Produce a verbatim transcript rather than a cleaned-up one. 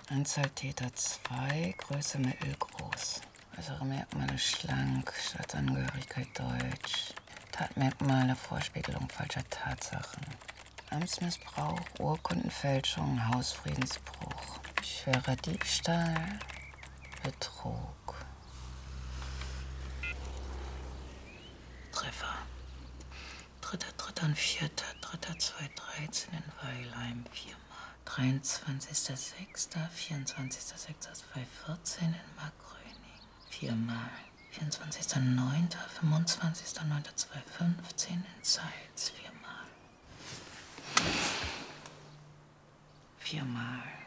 Anzahl Täter zwei, Größe mittelgroß. Äußere Merkmale schlank, Staatsangehörigkeit deutsch. Tatmerkmale Vorspiegelung falscher Tatsachen. Amtsmissbrauch, Urkundenfälschung, Hausfriedensbruch. Schwerer Diebstahl, Betrug. Treffer. Dritter, dritter und vierter, dritter, zwei, dreizehn in Weilheim, viermal. dreiundzwanzigster sechster, vierundzwanzigster sechster, zwei, vierzehn in Markgröning, viermal. vierundzwanzigster neunter, fünfundzwanzigster neunter, zwei, fünfzehn in Zeitz, viermal. Viermal.